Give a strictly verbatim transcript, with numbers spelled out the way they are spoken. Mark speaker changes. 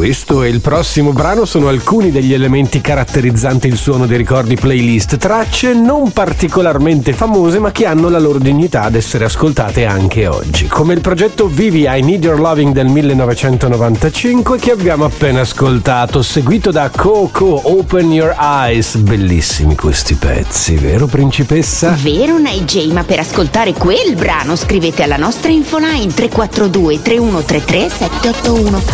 Speaker 1: Questo e il prossimo brano sono alcuni degli elementi caratterizzanti il suono dei ricordi playlist, tracce non particolarmente famose ma che hanno la loro dignità ad essere ascoltate anche oggi, come il progetto Vivi I Need Your Loving del millenovecentonovantacinque che abbiamo appena ascoltato, seguito da Coco Open Your Eyes. Bellissimi questi pezzi, vero principessa?
Speaker 2: Vero Nai J, ma per ascoltare quel brano scrivete alla nostra infoline tre quattro due tre uno tre tre sette otto uno.